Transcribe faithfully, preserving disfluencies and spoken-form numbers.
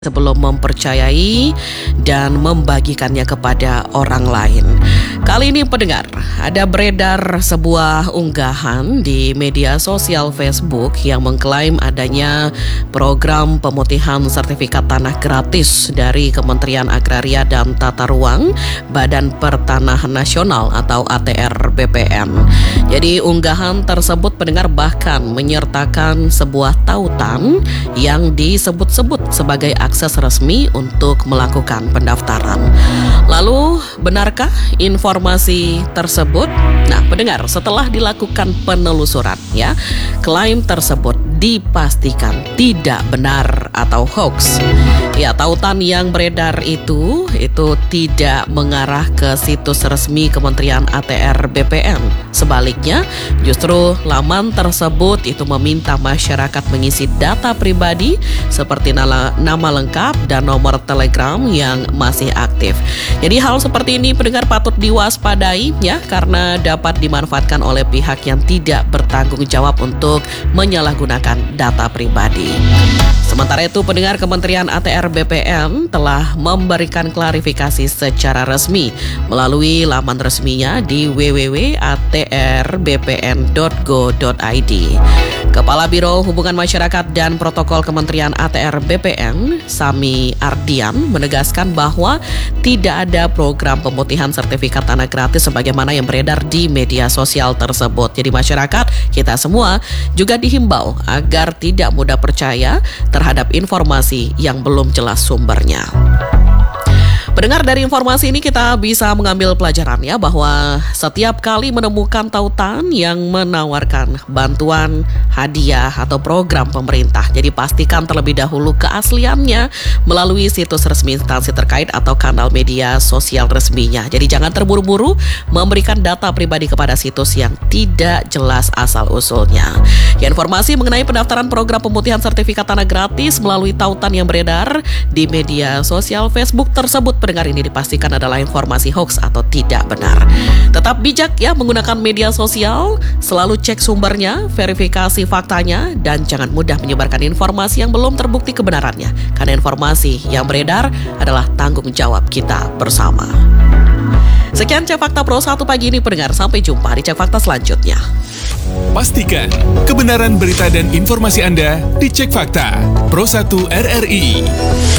sebelum mempercayai dan membagikannya kepada orang lain. Kali ini pendengar, ada beredar sebuah unggahan di media sosial Facebook yang mengklaim adanya program pemutihan sertifikat tanah gratis dari Kementerian Agraria dan Tata Ruang Badan Pertanahan Nasional atau A T R B P N. Jadi unggahan tersebut pendengar bahkan menyertakan sebuah tautan yang disebut-sebut sebagai akses resmi untuk melakukan pendaftaran. Lalu, benarkah informasi tersebut? Nah, pendengar, setelah dilakukan penelusuran, ya, klaim tersebut dipastikan tidak benar atau hoax. Ya, tautan yang beredar itu itu tidak mengarah ke situs resmi Kementerian A T R B P N. Sebaliknya, justru laman tersebut itu meminta masyarakat mengisi data pribadi seperti nama, nama lengkap dan nomor telegram yang masih aktif. Jadi hal seperti ini pendengar patut diwaspadai ya, karena dapat dimanfaatkan oleh pihak yang tidak bertanggung jawab untuk menyalahgunakan data pribadi. Sementara itu, pendengar, Kementerian A T R B P N telah memberikan klarifikasi secara resmi melalui laman resminya di w w w titik a t r b p n titik go titik i d. Kepala Biro Hubungan Masyarakat dan Protokol Kementerian A T R B P N, Sami Ardian, menegaskan bahwa tidak ada program pemutihan sertifikat tanah gratis sebagaimana yang beredar di media sosial tersebut. Jadi masyarakat, kita semua juga dihimbau agar tidak mudah percaya terhadap informasi yang belum jelas sumbernya. Pendengar, dari informasi ini kita bisa mengambil pelajaran ya, bahwa setiap kali menemukan tautan yang menawarkan bantuan, hadiah atau program pemerintah, jadi pastikan terlebih dahulu keasliannya melalui situs resmi instansi terkait atau kanal media sosial resminya. Jadi jangan terburu-buru memberikan data pribadi kepada situs yang tidak jelas asal-usulnya. Ya, informasi mengenai pendaftaran program pemutihan sertifikat tanah gratis melalui tautan yang beredar di media sosial Facebook tersebut, pendengar, ini dipastikan adalah informasi hoax atau tidak benar. Tetap bijak ya menggunakan media sosial, selalu cek sumbernya, verifikasi faktanya, dan jangan mudah menyebarkan informasi yang belum terbukti kebenarannya, karena informasi yang beredar adalah tanggung jawab kita bersama. Sekian Cek Fakta Pro satu pagi ini pendengar, sampai jumpa di Cek Fakta selanjutnya. Pastikan kebenaran berita dan informasi Anda di Cek Fakta Pro satu R R I.